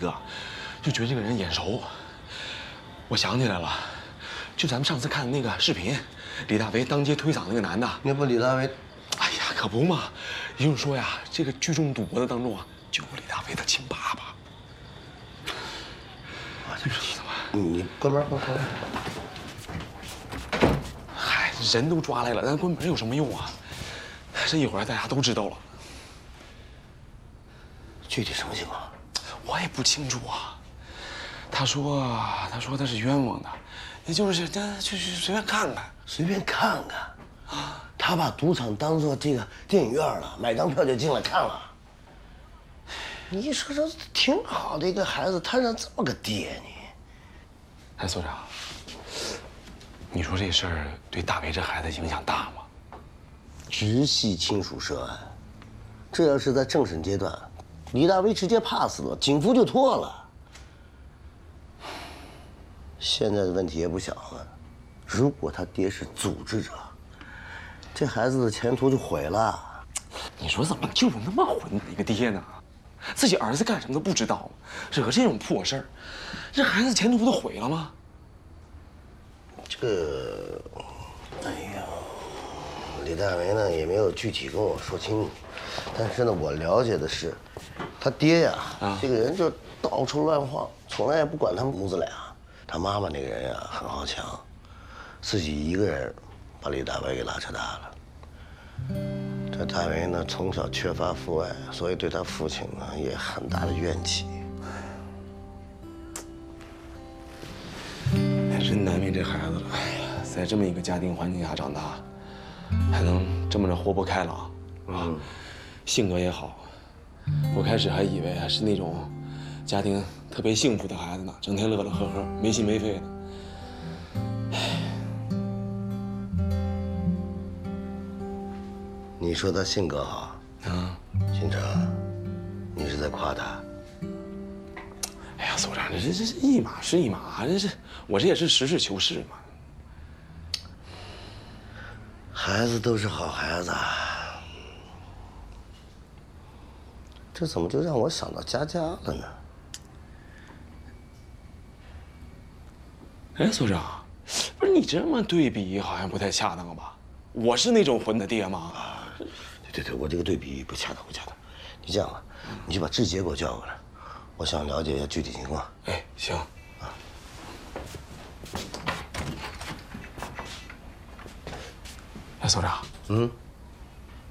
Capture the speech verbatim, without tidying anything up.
个，就觉得这个人眼熟。我想起来了，就咱们上次看的那个视频，李大为当街推搡那个男的。 那不李大为？ 哎呀，可不嘛！也就是说呀，这个聚众赌博的当中啊，就有李大为的亲爸爸。啊，这是你的吗？ 你关门，关门。 嗨，人都抓来了，咱关门有什么用啊？这一会儿大家都知道了。 具体什么情况？ 我也不清楚啊。他说，他说他是冤枉的，也就是他就是随便看看， 随便看看。啊，他把赌场当做这个电影院了，买张票就进来看了。你说这挺好的一个孩子，摊上这么个爹，你。 哎，所长，你说这事儿对大为这孩子影响大吗？ 直系亲属涉案，这要是在政审阶段，李大为直接 pass 了，警服就脱了。现在的问题也不小了，如果他爹是组织者，这孩子的前途就毁了。 你说怎么就有那么混的一个爹呢？自己儿子干什么都不知道，惹这种破事儿，这孩子前途不都毁了吗？ 这个，哎呀，李大为呢也没有具体跟我说清楚，但是呢，我了解的是，他爹呀，啊、这个人就到处乱晃，从来也不管他们母子俩。他妈妈那个人呀很好强，自己一个人把李大为给拉扯大了。这大为呢从小缺乏父爱，所以对他父亲呢也很大的怨气。 还真难为这孩子了。哎呀，在这么一个家庭环境下长大，还能这么着活泼开朗啊，嗯、性格也好。我开始还以为还是那种家庭特别幸福的孩子呢，整天乐乐呵呵，没心没肺的。 你说他性格好啊，新成，你是在夸他？ 哎呀，所长，这这这一码是一码，这是我这也是实事求是嘛。 孩子都是好孩子，这怎么就让我想到佳佳了呢？ 哎，所长，不是你这么对比好像不太恰当吧？我是那种混的爹吗？啊， 对对对，我这个对比不恰当，不恰当。你这样吧，你就把志杰给我叫过来，我想了解一下具体情况。 哎，行。啊。哎，所长，嗯，